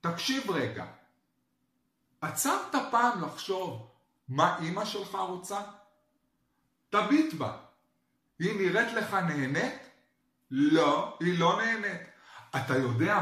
תקשיב רגע. עצרת פעם לחשוב מה אמא שלך רוצה? תביט בה. היא נראית לך נהנית? לא, היא לא נהנית. אתה יודע